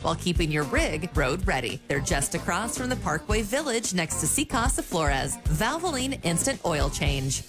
while keeping your rig road ready. They're just across from the Parkway Village next to Casa Flores. Valvoline Instant Oil Change.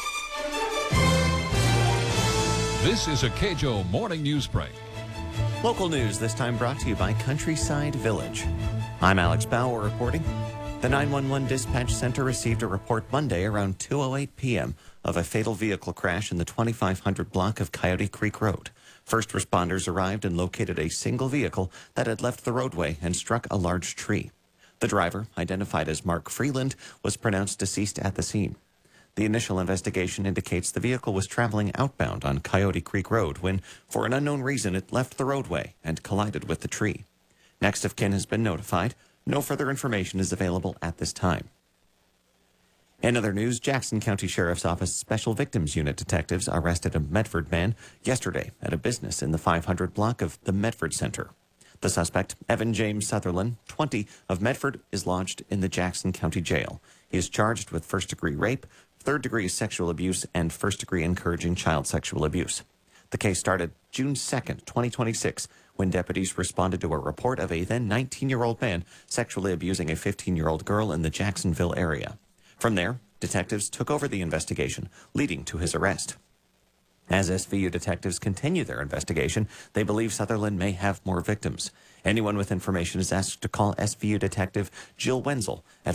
This is a KJO Morning News Break. Local news, this time brought to you by Countryside Village. I'm Alex Bauer reporting. The 911 Dispatch Center received a report Monday around 2:08 p.m. of a fatal vehicle crash in the 2500 block of Coyote Creek Road. First responders arrived and located a single vehicle that had left the roadway and struck a large tree. The driver, identified as Mark Freeland, was pronounced deceased at the scene. The initial investigation indicates the vehicle was traveling outbound on Coyote Creek Road when, for an unknown reason, it left the roadway and collided with the tree. Next of kin has been notified. No further information is available at this time. In other news, Jackson County Sheriff's Office Special Victims Unit detectives arrested a Medford man yesterday at a business in the 500 block of the Medford Center. The suspect, Evan James Sutherland, 20, of Medford, is lodged in the Jackson County Jail. He is charged with first-degree rape, third-degree sexual abuse, and first-degree encouraging child sexual abuse. The case started June 2nd, 2026, when deputies responded to a report of a then 19-year-old man sexually abusing a 15-year-old girl in the Jacksonville area. From there, detectives took over the investigation, leading to his arrest. As SVU detectives continue their investigation, they believe Sutherland may have more victims. Anyone with information is asked to call SVU detective Jill Wenzel at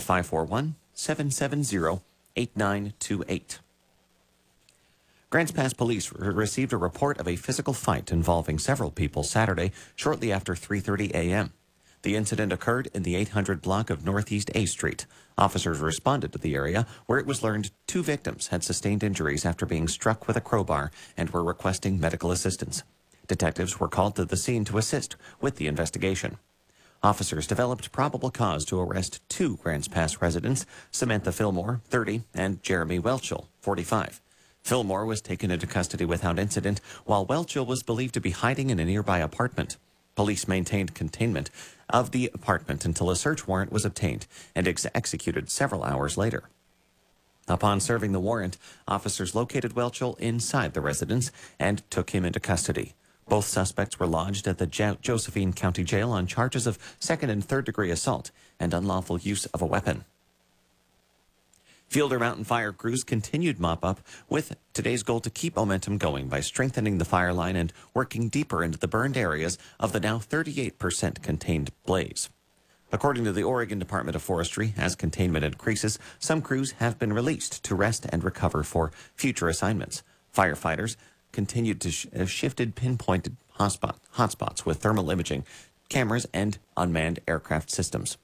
541-770-8928. Grants Pass police received a report of a physical fight involving several people Saturday shortly after 3:30 a.m. The incident occurred in the 800 block of Northeast A Street. Officers responded to the area where it was learned 2 victims had sustained injuries after being struck with a crowbar and were requesting medical assistance. Detectives were called to the scene to assist with the investigation. Officers developed probable cause to arrest 2 Grants Pass residents, Samantha Fillmore, 30, and Jeremy Welchel, 45. Fillmore was taken into custody without incident, while Welchel was believed to be hiding in a nearby apartment. Police maintained containment of the apartment until a search warrant was obtained and executed several hours later. Upon serving the warrant, officers located Welchel inside the residence and took him into custody. Both suspects were lodged at the Josephine County Jail on charges of second and third degree assault and unlawful use of a weapon. Fielder Mountain Fire crews continued mop-up with today's goal to keep momentum going by strengthening the fire line and working deeper into the burned areas of the now 38% contained blaze. According to the Oregon Department of Forestry, as containment increases, some crews have been released to rest and recover for future assignments. Firefighters continued to shifted pinpointed hotspots with thermal imaging, cameras, and unmanned aircraft systems.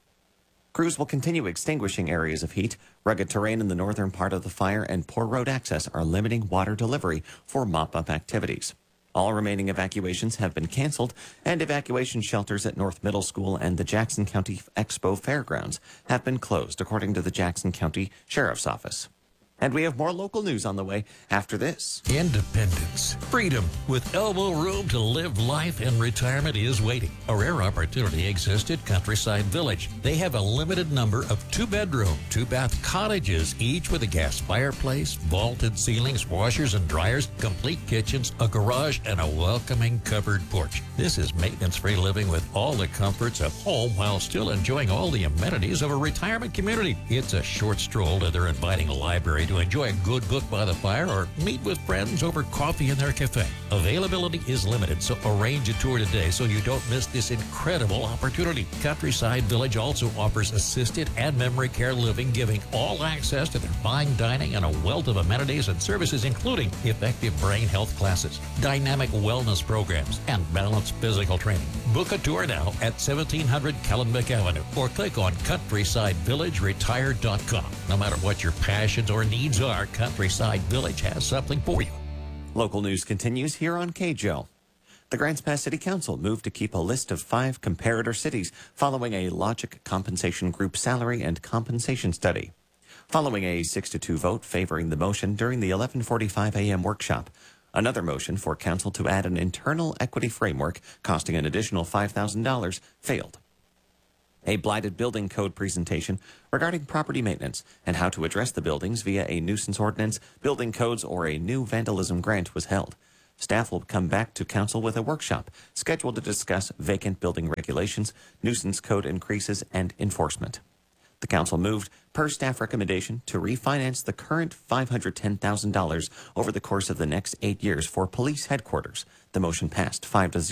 Crews will continue extinguishing areas of heat. Rugged terrain in the northern part of the fire and poor road access are limiting water delivery for mop-up activities. All remaining evacuations have been canceled, and evacuation shelters at North Middle School and the Jackson County Expo Fairgrounds have been closed, according to the Jackson County Sheriff's Office. And we have more local news on the way after this. Independence, freedom, with elbow room to live life in retirement is waiting. A rare opportunity exists at Countryside Village. They have a limited number of 2-bedroom, 2-bath cottages, each with a gas fireplace, vaulted ceilings, washers and dryers, complete kitchens, a garage, and a welcoming covered porch. This is maintenance-free living with all the comforts of home while still enjoying all the amenities of a retirement community. It's a short stroll to their inviting library to enjoy a good book by the fire or meet with friends over coffee in their cafe. Availability is limited, so arrange a tour today so you don't miss this incredible opportunity. Countryside Village also offers assisted and memory care living, giving all access to their fine dining and a wealth of amenities and services, including effective brain health classes, dynamic wellness programs, and balanced physical training. Book a tour now at 1700 Kellenbeck Avenue or click on CountrysideVillageRetired.com. No matter what your passions or needs are, Countryside Village has something for you. Local news continues here on KJO. The Grants Pass City Council moved to keep a list of 5 comparator cities following a Logic Compensation Group salary and compensation study. Following a 6-2 vote favoring the motion during the 11:45 a.m. workshop, another motion for council to add an internal equity framework costing an additional $5,000 failed. A blighted building code presentation regarding property maintenance and how to address the buildings via a nuisance ordinance, building codes, or a new vandalism grant was held. Staff will come back to council with a workshop scheduled to discuss vacant building regulations, nuisance code increases, and enforcement. The council moved, per staff recommendation, to refinance the current $510,000 over the course of the next 8 years for police headquarters. The motion passed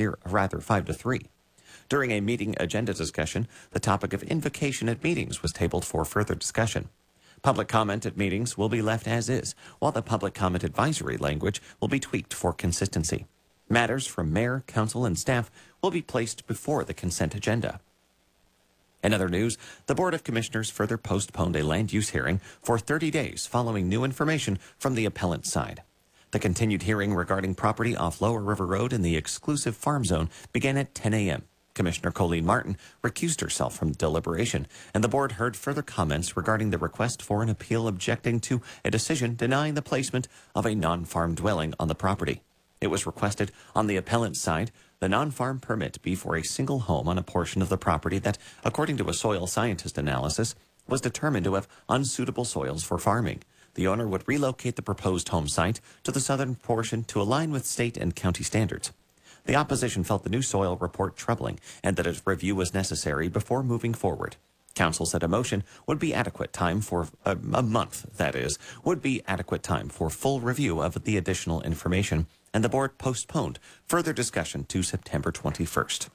5-3. During a meeting agenda discussion, the topic of invocation at meetings was tabled for further discussion. Public comment at meetings will be left as is, while the public comment advisory language will be tweaked for consistency. Matters from mayor, council, and staff will be placed before the consent agenda. In other news, the Board of Commissioners further postponed a land use hearing for 30 days following new information from the appellant side. The continued hearing regarding property off Lower River Road in the exclusive farm zone began at 10 a.m. Commissioner Colleen Martin recused herself from deliberation, and the board heard further comments regarding the request for an appeal objecting to a decision denying the placement of a non-farm dwelling on the property. It was requested on the appellant's side the non-farm permit be for a single home on a portion of the property that, according to a soil scientist analysis, was determined to have unsuitable soils for farming. The owner would relocate the proposed home site to the southern portion to align with state and county standards. The opposition felt the new soil report troubling and that a review was necessary before moving forward. Council said a motion would be adequate time for a month, that is, would be adequate time for full review of the additional information, and the board postponed further discussion to September 21st.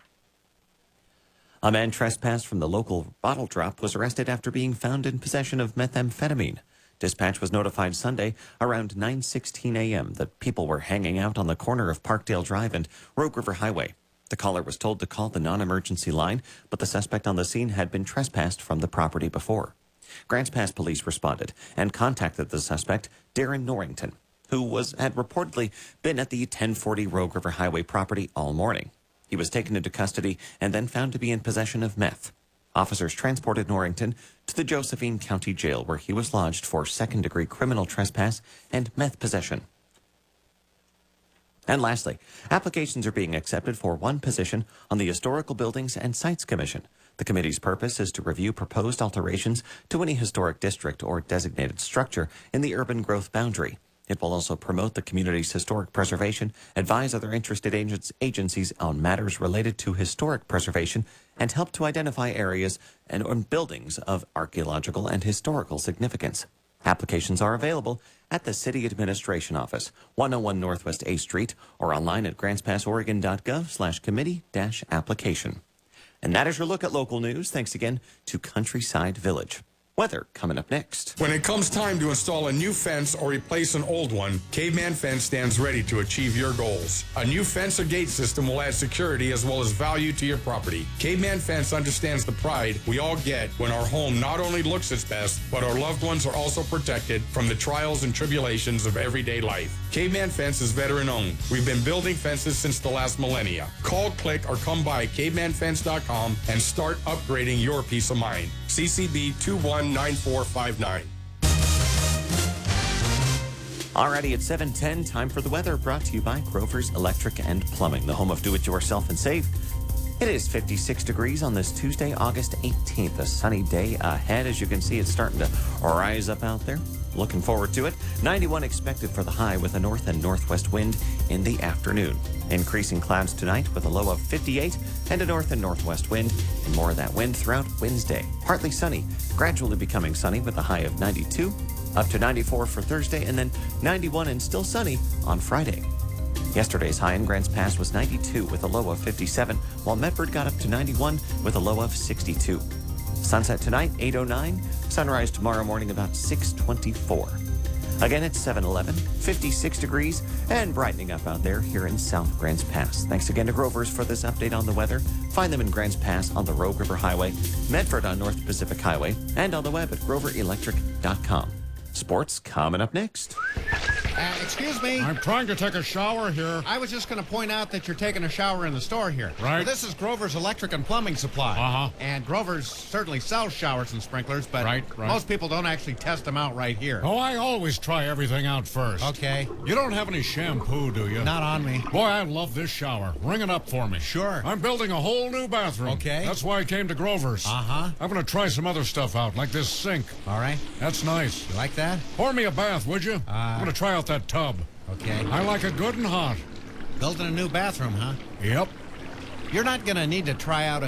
A man trespassed from the local bottle drop was arrested after being found in possession of methamphetamine. Dispatch was notified Sunday around 9:16 a.m. that people were hanging out on the corner of Parkdale Drive and Rogue River Highway. The caller was told to call the non-emergency line, but the suspect on the scene had been trespassed from the property before. Grants Pass police responded and contacted the suspect, Darren Norrington, who had reportedly been at the 1040 Rogue River Highway property all morning. He was taken into custody and then found to be in possession of meth. Officers transported Norrington to the Josephine County Jail, where he was lodged for second-degree criminal trespass and meth possession. And lastly, applications are being accepted for one position on the Historical Buildings and Sites Commission. The committee's purpose is to review proposed alterations to any historic district or designated structure in the urban growth boundary. It will also promote the community's historic preservation, advise other interested agencies on matters related to historic preservation, and help to identify areas and buildings of archaeological and historical significance. Applications are available at the City Administration Office, 101 Northwest A Street, or online at grantspassoregon.gov/committee-application. And that is your look at local news. Thanks again to Countryside Village. Weather coming up next. When it comes time to install a new fence or replace an old one, Caveman Fence stands ready to achieve your goals. A new fence or gate system will add security as well as value to your property. Caveman Fence understands the pride we all get when our home not only looks its best, but our loved ones are also protected from the trials and tribulations of everyday life. Caveman Fence is veteran-owned. We've been building fences since the last millennia. Call, click, or come by cavemanfence.com and start upgrading your peace of mind. CCB 219459. Alrighty, at 7:10, time for the weather, brought to you by Grover's Electric and Plumbing, the home of do-it-yourself and save. It is 56 degrees on this Tuesday, August 18th. A sunny day ahead. As you can see, it's starting to rise up out there. Looking forward to it. 91 expected for the high with a north and northwest wind in the afternoon. Increasing clouds tonight with a low of 58 and a north and northwest wind, and more of that wind throughout Wednesday. Partly sunny, gradually becoming sunny with a high of 92, up to 94 for Thursday, and then 91 and still sunny on Friday. Yesterday's high in Grants Pass was 92 with a low of 57, while Medford got up to 91 with a low of 62. Sunset tonight, 8:09. Sunrise tomorrow morning about 6:24. Again, it's 7:11, 56 degrees, and brightening up out there here in South Grants Pass. Thanks again to Grover's for this update on the weather. Find them in Grants Pass on the Rogue River Highway, Medford on North Pacific Highway, and on the web at groverelectric.com. Sports coming up next. Excuse me? I'm trying to take a shower here. I was just going to point out that you're taking a shower in the store here. Right. Well, this is Grover's Electric and Plumbing Supply. Uh-huh. And Grover's certainly sells showers and sprinklers, but Right. most people don't actually test them out right here. Oh, I always try everything out first. Okay. You don't have any shampoo, do you? Not on me. Boy, I love this shower. Ring it up for me. Sure. I'm building a whole new bathroom. Okay. That's why I came to Grover's. Uh-huh. I'm going to try some other stuff out, like this sink. All right. That's nice. You like that? Pour me a bath, would you? I'm going to try out that tub. Okay. I like it good and hot. Building a new bathroom, huh? Yep. You're not going to need to try out